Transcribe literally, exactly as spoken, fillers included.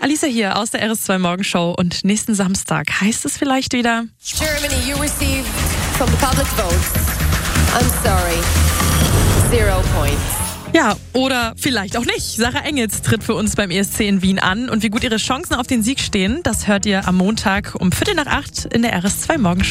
Alicia hier aus der R S zwei Morgenshow und nächsten Samstag heißt es vielleicht wieder... Germany, you received from the public votes. I'm sorry. Zero points. Ja, oder vielleicht auch nicht. Sarah Engels tritt für uns beim E S C in Wien an und wie gut ihre Chancen auf den Sieg stehen, das hört ihr am Montag um Viertel nach acht in der R S zwei Morgenshow.